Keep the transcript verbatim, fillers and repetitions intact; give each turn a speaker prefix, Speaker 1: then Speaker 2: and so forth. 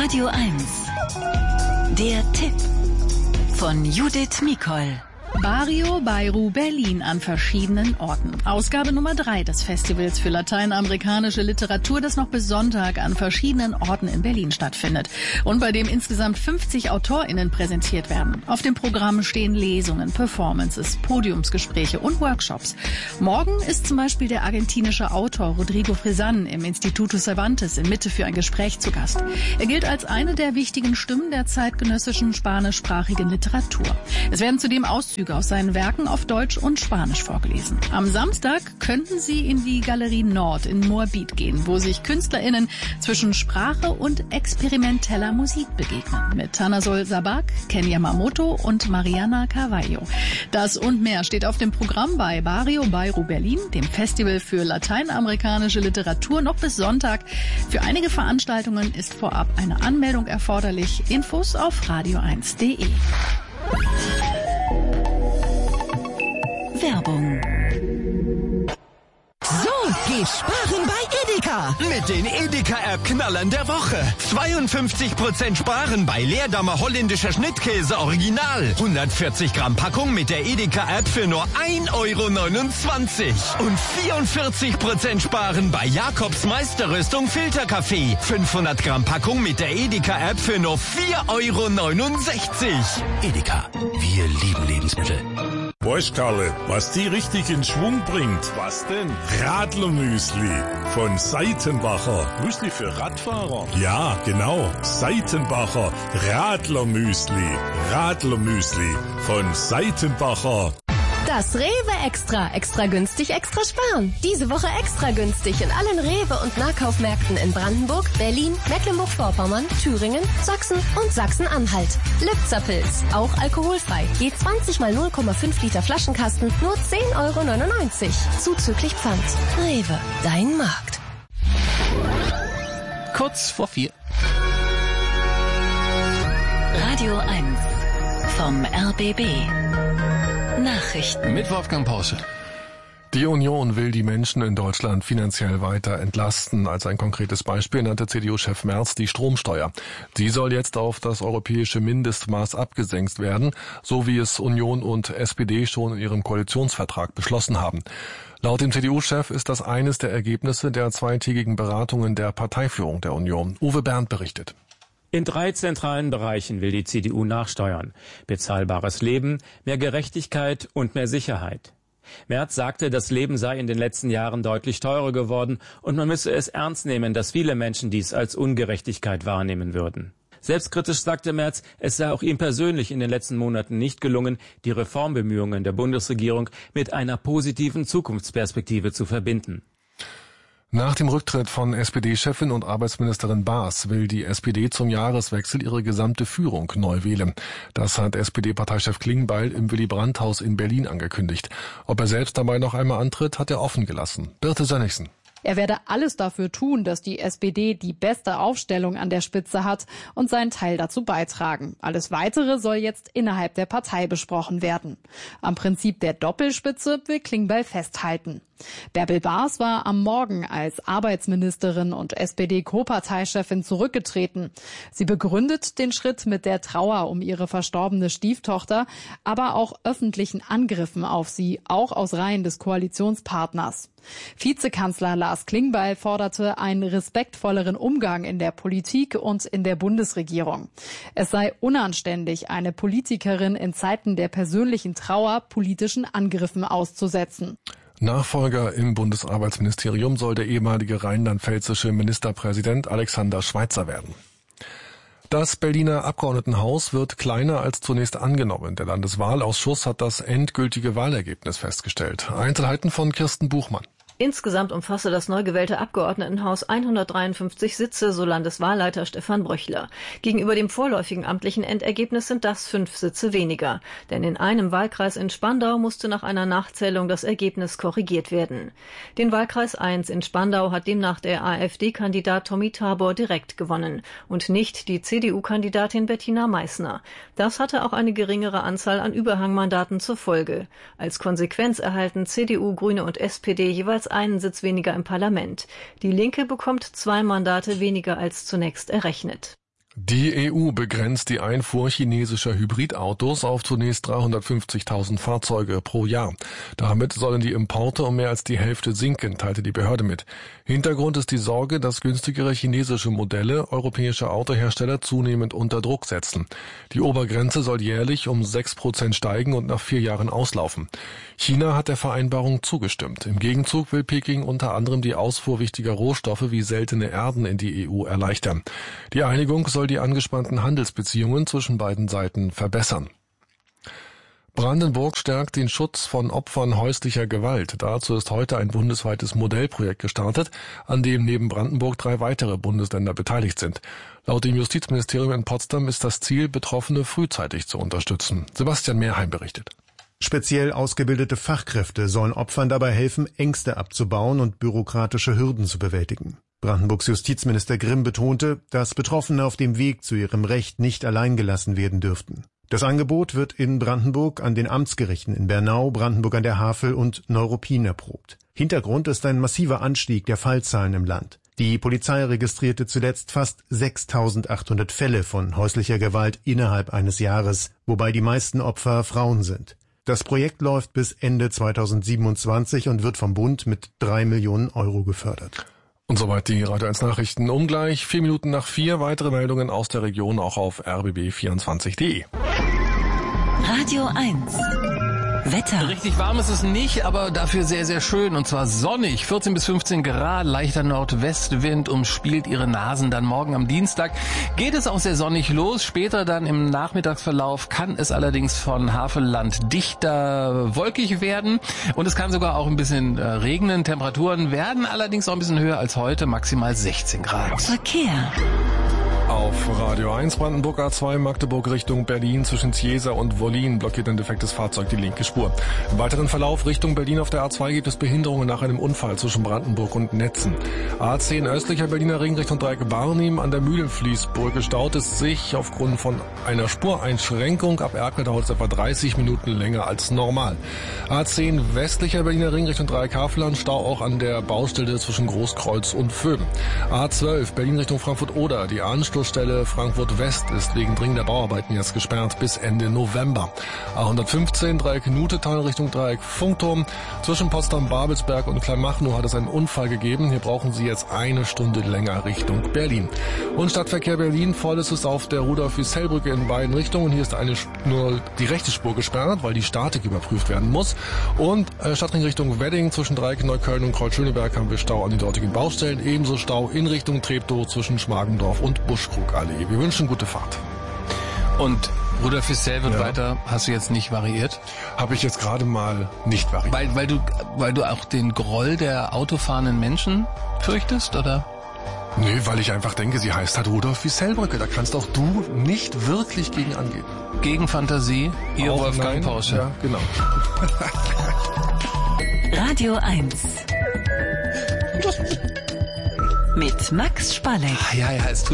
Speaker 1: Radio eins. Der Tipp von Judith Mikol.
Speaker 2: Barrio Bairu Berlin an verschiedenen Orten. Ausgabe Nummer drei des Festivals für lateinamerikanische Literatur, das noch bis Sonntag an verschiedenen Orten in Berlin stattfindet und bei dem insgesamt fünfzig AutorInnen präsentiert werden. Auf dem Programm stehen Lesungen, Performances, Podiumsgespräche und Workshops. Morgen ist zum Beispiel der argentinische Autor Rodrigo Fresán im Instituto Cervantes in Mitte für ein Gespräch zu Gast. Er gilt als eine der wichtigen Stimmen der zeitgenössischen spanischsprachigen Literatur. Es werden zudem Auszüge aus seinen Werken auf Deutsch und Spanisch vorgelesen. Am Samstag könnten Sie in die Galerie Nord in Moabit gehen, wo sich KünstlerInnen zwischen Sprache und experimenteller Musik begegnen. Mit Tanasol Sabak, Ken Yamamoto und Mariana Carvalho. Das und mehr steht auf dem Programm bei Barrio Bairu Berlin, dem Festival für lateinamerikanische Literatur, noch bis Sonntag. Für einige Veranstaltungen ist vorab eine Anmeldung erforderlich. Infos auf radio eins punkt de.
Speaker 1: Werbung.
Speaker 3: So, geht sparen bei Edeka.
Speaker 4: Mit den Edeka-App-Knallern der Woche. zweiundfünfzig Prozent sparen bei Leerdammer holländischer Schnittkäse Original. hundertvierzig Gramm Packung mit der Edeka-App für nur ein Euro neunundzwanzig. Und vierundvierzig Prozent sparen bei Jakobs Meisterrüstung Filterkaffee. fünfhundert Gramm Packung mit der Edeka-App für nur vier Euro neunundsechzig.
Speaker 5: Edeka, wir lieben Lebensmittel.
Speaker 6: Bosch, Karle, was die richtig in Schwung bringt. Was denn? Radlermüsli von Seitenbacher. Müsli für Radfahrer? Ja, genau. Seitenbacher Radlermüsli. Radlermüsli von Seitenbacher.
Speaker 7: Das Rewe Extra. Extra günstig, extra sparen. Diese Woche extra günstig in allen Rewe- und Nahkaufmärkten in Brandenburg, Berlin, Mecklenburg-Vorpommern, Thüringen, Sachsen und Sachsen-Anhalt. Lübzer-Pilz, auch alkoholfrei. Je zwanzig mal null Komma fünf Liter Flaschenkasten, nur zehn Euro neunundneunzig. Zuzüglich Pfand. Rewe, dein Markt.
Speaker 5: Kurz vor vier.
Speaker 1: Radio eins vom R B B. Nachrichten
Speaker 5: mit Wolfgang Porsche.
Speaker 8: Die Union will die Menschen in Deutschland finanziell weiter entlasten. Als ein konkretes Beispiel nannte C D U-Chef Merz die Stromsteuer. Die soll jetzt auf das europäische Mindestmaß abgesenkt werden, so wie es Union und S P D schon in ihrem Koalitionsvertrag beschlossen haben. Laut dem C D U-Chef ist das eines der Ergebnisse der zweitägigen Beratungen der Parteiführung der Union. Uwe Bernd berichtet.
Speaker 9: In drei zentralen Bereichen will die C D U nachsteuern. Bezahlbares Leben, mehr Gerechtigkeit und mehr Sicherheit. Merz sagte, das Leben sei in den letzten Jahren deutlich teurer geworden und man müsse es ernst nehmen, dass viele Menschen dies als Ungerechtigkeit wahrnehmen würden. Selbstkritisch sagte Merz, es sei auch ihm persönlich in den letzten Monaten nicht gelungen, die Reformbemühungen der Bundesregierung mit einer positiven Zukunftsperspektive zu verbinden.
Speaker 8: Nach dem Rücktritt von S P D-Chefin und Arbeitsministerin Baas will die S P D zum Jahreswechsel ihre gesamte Führung neu wählen. Das hat S P D-Parteichef Klingbeil im Willy-Brandt-Haus in Berlin angekündigt. Ob er selbst dabei noch einmal antritt, hat er offen gelassen. Birte Sönnigsen.
Speaker 10: Er werde alles dafür tun, dass die S P D die beste Aufstellung an der Spitze hat und seinen Teil dazu beitragen. Alles Weitere soll jetzt innerhalb der Partei besprochen werden. Am Prinzip der Doppelspitze will Klingbeil festhalten. Bärbel Baas war am Morgen als Arbeitsministerin und S P D-Co-Parteichefin zurückgetreten. Sie begründet den Schritt mit der Trauer um ihre verstorbene Stieftochter, aber auch öffentlichen Angriffen auf sie, auch aus Reihen des Koalitionspartners. Vizekanzler Lars Klingbeil forderte einen respektvolleren Umgang in der Politik und in der Bundesregierung. Es sei unanständig, eine Politikerin in Zeiten der persönlichen Trauer politischen Angriffen auszusetzen.
Speaker 8: Nachfolger im Bundesarbeitsministerium soll der ehemalige rheinland-pfälzische Ministerpräsident Alexander Schweitzer werden. Das Berliner Abgeordnetenhaus wird kleiner als zunächst angenommen. Der Landeswahlausschuss hat das endgültige Wahlergebnis festgestellt. Einzelheiten von Kirsten Buchmann.
Speaker 11: Insgesamt umfasste das neu gewählte Abgeordnetenhaus hundertdreiundfünfzig Sitze, so Landeswahlleiter Stefan Bröchler. Gegenüber dem vorläufigen amtlichen Endergebnis sind das fünf Sitze weniger. Denn in einem Wahlkreis in Spandau musste nach einer Nachzählung das Ergebnis korrigiert werden. Den Wahlkreis eins in Spandau hat demnach der AfD-Kandidat Tommy Tabor direkt gewonnen und nicht die C D U-Kandidatin Bettina Meissner. Das hatte auch eine geringere Anzahl an Überhangmandaten zur Folge. Als Konsequenz erhalten C D U, Grüne und S P D jeweils einen Sitz weniger im Parlament. Die Linke bekommt zwei Mandate weniger als zunächst errechnet.
Speaker 8: Die E U begrenzt die Einfuhr chinesischer Hybridautos auf zunächst dreihundertfünfzigtausend Fahrzeuge pro Jahr. Damit sollen die Importe um mehr als die Hälfte sinken, teilte die Behörde mit. Hintergrund ist die Sorge, dass günstigere chinesische Modelle europäische Autohersteller zunehmend unter Druck setzen. Die Obergrenze soll jährlich um sechs Prozent steigen und nach vier Jahren auslaufen. China hat der Vereinbarung zugestimmt. Im Gegenzug will Peking unter anderem die Ausfuhr wichtiger Rohstoffe wie seltene Erden in die E U erleichtern. Die Einigung soll die angespannten Handelsbeziehungen zwischen beiden Seiten verbessern. Brandenburg stärkt den Schutz von Opfern häuslicher Gewalt. Dazu ist heute ein bundesweites Modellprojekt gestartet, an dem neben Brandenburg drei weitere Bundesländer beteiligt sind. Laut dem Justizministerium in Potsdam ist das Ziel, Betroffene frühzeitig zu unterstützen. Sebastian Mehrheim berichtet.
Speaker 12: Speziell ausgebildete Fachkräfte sollen Opfern dabei helfen, Ängste abzubauen und bürokratische Hürden zu bewältigen. Brandenburgs Justizminister Grimm betonte, dass Betroffene auf dem Weg zu ihrem Recht nicht allein gelassen werden dürften. Das Angebot wird in Brandenburg an den Amtsgerichten in Bernau, Brandenburg an der Havel und Neuruppin erprobt. Hintergrund ist ein massiver Anstieg der Fallzahlen im Land. Die Polizei registrierte zuletzt fast sechstausendachthundert Fälle von häuslicher Gewalt innerhalb eines Jahres, wobei die meisten Opfer Frauen sind. Das Projekt läuft bis Ende zweitausendsiebenundzwanzig und wird vom Bund mit drei Millionen Euro gefördert.
Speaker 8: Und soweit die Radio eins Nachrichten. Um gleich vier Minuten nach vier weitere Meldungen aus der Region auch auf r b b vierundzwanzig punkt de.
Speaker 1: Radio eins. Wetter.
Speaker 5: Richtig warm ist es nicht, aber dafür sehr, sehr schön. Und zwar sonnig. vierzehn bis fünfzehn Grad, leichter Nordwestwind umspielt Ihre Nasen. Dann morgen am Dienstag geht es auch sehr sonnig los. Später dann im Nachmittagsverlauf kann es allerdings von Havelland dichter wolkig werden. Und es kann sogar auch ein bisschen äh, regnen. Temperaturen werden allerdings auch ein bisschen höher als heute, maximal sechzehn Grad.
Speaker 1: Verkehr.
Speaker 8: Auf Radio eins Brandenburg A zwei Magdeburg Richtung Berlin zwischen Ziesa und Wollin blockiert ein defektes Fahrzeug die linke Spur. Im weiteren Verlauf Richtung Berlin auf der A zwei gibt es Behinderungen nach einem Unfall zwischen Brandenburg und Netzen. A zehn östlicher Berliner Ring Richtung Dreieck Barnim an der Mühlenfließbrücke staut es sich aufgrund von einer Spureinschränkung. Ab Erkel dauert es etwa dreißig Minuten länger als normal. A zehn westlicher Berliner Ring Richtung Dreieck Havelland Stau auch an der Baustelle zwischen Großkreuz und Vöben. A zwölf Berlin Richtung Frankfurt-Oder. Die Anschlussstelle Frankfurt West ist wegen dringender Bauarbeiten jetzt gesperrt bis Ende November. A hundertfünfzehn Dreieck Nutetal Richtung Dreieck Funkturm. Zwischen Potsdam-Babelsberg und Kleinmachnow hat es einen Unfall gegeben. Hier brauchen Sie jetzt eine Stunde länger Richtung Berlin. Und Stadtverkehr Berlin, voll ist es auf der Rudolf-Wiesel-Brücke in beiden Richtungen. Hier ist eine nur die rechte Spur gesperrt, weil die Statik überprüft werden muss. Und äh, Stadtring Richtung Wedding zwischen Dreieck Neukölln und Kreuzschöneberg haben wir Stau an den dortigen Baustellen. Ebenso Stau in Richtung Treptow zwischen Schmargendorf und Buschkrugallee. Wir wünschen gute Fahrt.
Speaker 5: Und Rudolf Wiesel wird
Speaker 8: ja.
Speaker 5: weiter, hast du jetzt nicht variiert?
Speaker 8: Habe ich jetzt gerade mal nicht variiert.
Speaker 5: Weil, weil, du, weil du auch den Groll der autofahrenden Menschen fürchtest, oder?
Speaker 8: Nee, weil ich einfach denke, sie heißt halt Rudolf-Wiesel-Brücke. Da kannst auch du nicht wirklich gegen angehen.
Speaker 5: Gegen Fantasie, ihr
Speaker 8: auch
Speaker 5: Wolfgang Porsche.
Speaker 8: Ja, genau.
Speaker 1: Radio eins. Mit Max Spalleck.
Speaker 5: Ja, ja, es tut